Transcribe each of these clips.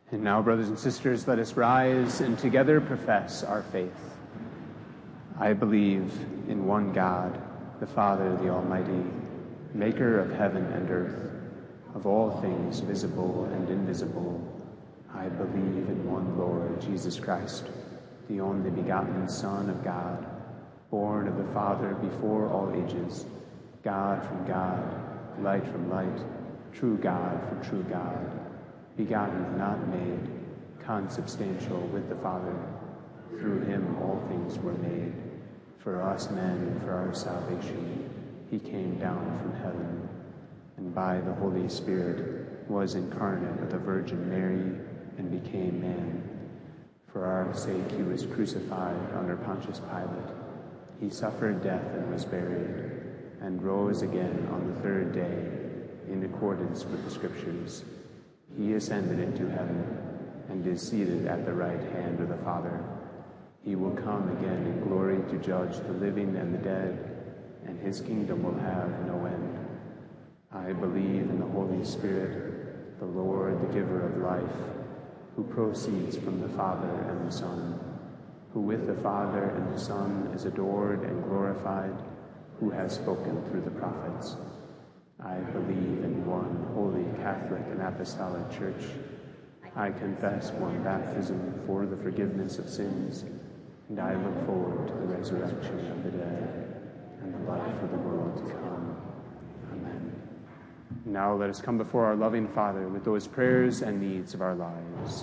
And now, brothers and sisters, let us rise and together profess our faith. I believe in one God, the Father, the Almighty, maker of heaven and earth, of all things visible and invisible. I believe in one Lord, Jesus Christ, the only begotten Son of God, born of the Father before all ages, God from God, light from light, true God from true God, begotten, not made, consubstantial with the Father. Through him all things were made. For us men and for our salvation, he came down from heaven, and by the Holy Spirit was incarnate of the Virgin Mary and became man. For our sake he was crucified under Pontius Pilate. He suffered death and was buried, and rose again on the third day in accordance with the Scriptures. He ascended into heaven and is seated at the right hand of the Father. He will come again in glory to judge the living and the dead, and his kingdom will have no end. I believe in the Holy Spirit, the Lord, the giver of life, who proceeds from the Father and the Son, who with the Father and the Son is adored and glorified, who has spoken through the prophets. I believe in one holy Catholic and Apostolic Church. I confess one baptism for the forgiveness of sins, and I look forward to the resurrection of the dead and the life of the world to come. Amen. Now let us come before our loving Father with those prayers and needs of our lives.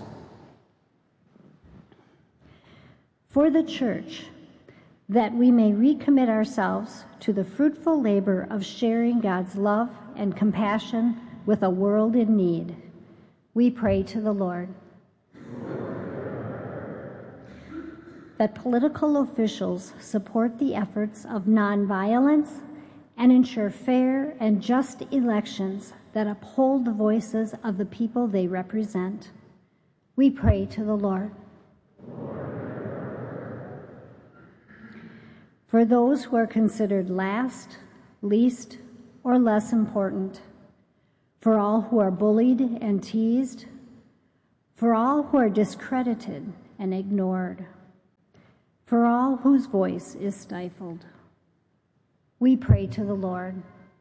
For the Church, that we may recommit ourselves to the fruitful labor of sharing God's love and compassion with a world in need, we pray to the Lord. That political officials support the efforts of nonviolence and ensure fair and just elections that uphold the voices of the people they represent, we pray to the Lord. For those who are considered last, least, or less important, for all who are bullied and teased, for all who are discredited and ignored, for all whose voice is stifled, we pray to the Lord.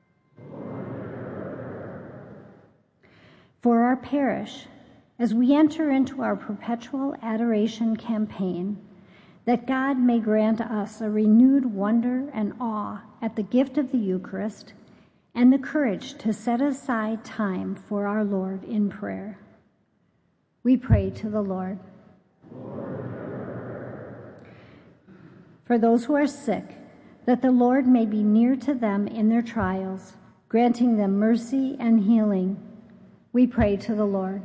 For our parish, as we enter into our perpetual adoration campaign, that God may grant us a renewed wonder and awe at the gift of the Eucharist and the courage to set aside time for our Lord in prayer. We pray to the Lord. For those who are sick, that the Lord may be near to them in their trials, granting them mercy and healing, we pray to the Lord.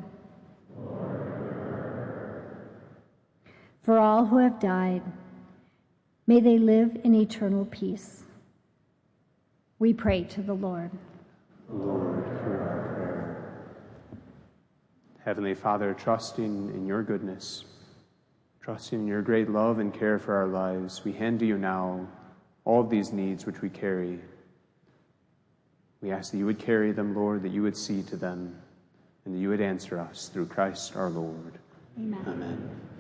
For all who have died, may they live in eternal peace. We pray to the Lord. Lord, hear our prayer. Heavenly Father, trusting in your goodness, trusting in your great love and care for our lives, we hand to you now all of these needs which we carry. We ask that you would carry them, Lord, that you would see to them, and that you would answer us through Christ our Lord. Amen. Amen.